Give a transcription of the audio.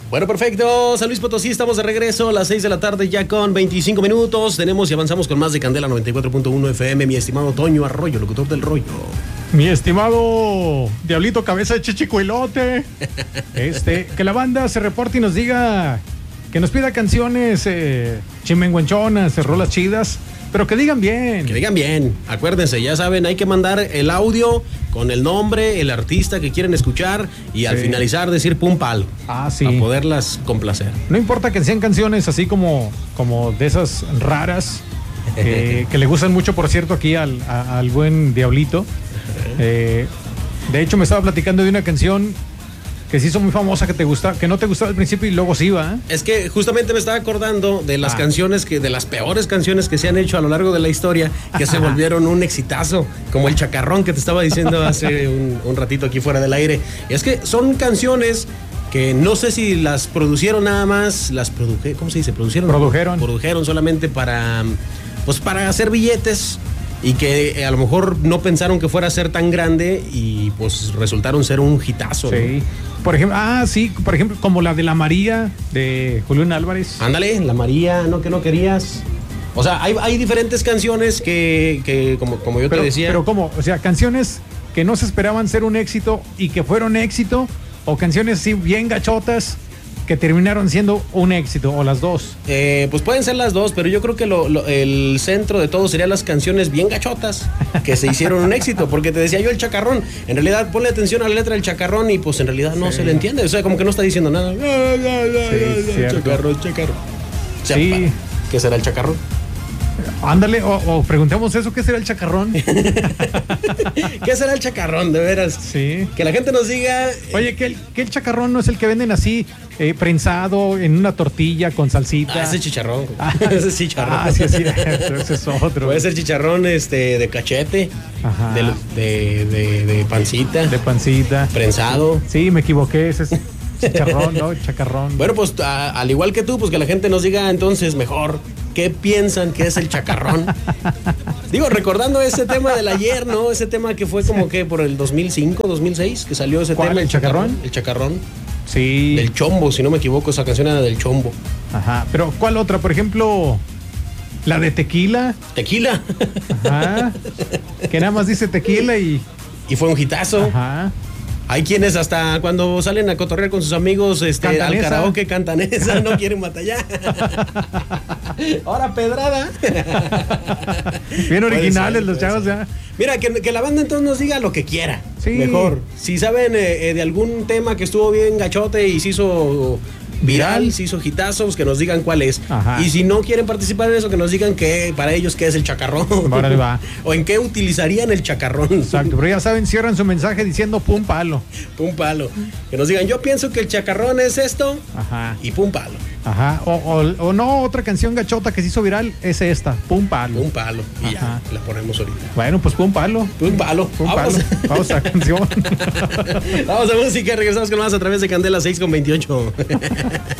Bueno, perfecto. San Luis Potosí, estamos de regreso a las 6 de la tarde ya con 25 minutos. Tenemos y avanzamos con más de Candela 94.1 FM. Mi estimado Toño Arroyo, locutor del rollo. Mi estimado Diablito Cabeza de Chichicuilote. Que la banda se reporte y nos diga, que nos pida canciones chimenguenchonas, rolas chidas, pero que digan bien. Que digan bien. Acuérdense, ya saben, hay que mandar el audio con el nombre, el artista que quieren escuchar y al finalizar decir pum palo. Sí. A poderlas complacer. No importa que sean canciones así como de esas raras, que le gustan mucho, por cierto, aquí al buen Diablito. De hecho, me estaba platicando de una canción que se hizo muy famosa, que no te gustaba al principio y luego sí va. Es que justamente me estaba acordando de las canciones de las peores canciones que se han hecho a lo largo de la historia, que se volvieron un exitazo, como el Chacarrón que te estaba diciendo hace un ratito aquí fuera del aire. Y es que son canciones que no sé si las produjeron nada más, ¿cómo se dice? Produjeron solamente para hacer billetes. Y que a lo mejor no pensaron que fuera a ser tan grande y pues resultaron ser un hitazo. Sí. ¿No? Por ejemplo, como la de La María de Julián Álvarez. Ándale, La María, no que no querías. O sea, hay diferentes canciones que como yo te decía. Pero ¿cómo? O sea, canciones que no se esperaban ser un éxito y que fueron éxito, o canciones así bien gachotas que terminaron siendo un éxito, o las dos. Pues pueden ser las dos, pero yo creo que el centro de todo serían las canciones bien gachotas que se hicieron un éxito, porque te decía yo el Chacarrón, en realidad ponle atención a la letra del Chacarrón y pues en realidad no se le entiende, o sea, como que no está diciendo nada. Chacarrón. Sí. ¿Qué será el Chacarrón? Ándale, o preguntemos eso, ¿qué será el Chacarrón? ¿Qué será el Chacarrón, de veras? Sí. Que la gente nos diga. Oye, que el Chacarrón no es el que venden así, prensado en una tortilla con salsita. Ese es chicharrón. Ese es chicharrón. Sí, ese es otro. Puede ser chicharrón de cachete. Ajá. De pancita. De pancita. Prensado. Sí, me equivoqué, ese es chicharrón, ¿no? Chacarrón. Bueno, pues al igual que tú, pues que la gente nos diga entonces mejor qué piensan que es el Chacarrón. Digo, recordando ese tema del ayer, ¿no? Ese tema que fue como que por el 2005, 2006, que salió ese tema. ¿El Chacarrón? El Chacarrón. Sí. Del Chombo, si no me equivoco, esa canción era del Chombo. Ajá, pero ¿cuál otra? Por ejemplo, la de Tequila. Tequila. Ajá. Que nada más dice tequila y fue un hitazo. Ajá. Hay quienes hasta cuando salen a cotorrear con sus amigos al karaoke cantan esa, no quieren batallar. Ahora pedrada. Bien originales los chavos, ya. Mira, que la banda entonces nos diga lo que quiera. Sí. Mejor. Si saben de algún tema que estuvo bien gachote y se hizo viral, se hizo hitazos, que nos digan cuál es. Ajá. Y si no quieren participar en eso, que nos digan que para ellos qué es el Chacarrón. Órale, va. O en qué utilizarían el Chacarrón. Exacto, pero ya saben, cierran su mensaje diciendo pum palo. Pum palo. Que nos digan, yo pienso que el Chacarrón es esto. Ajá. Y pum palo. Ajá. O no, otra canción gachota que se hizo viral es esta, pum palo. Pum palo. Y ajá, ya la ponemos ahorita. Bueno, pues pum palo. Pum palo. Pum palo. Vamos a la canción. Vamos a música, regresamos con más a través de Candela 6 con 28.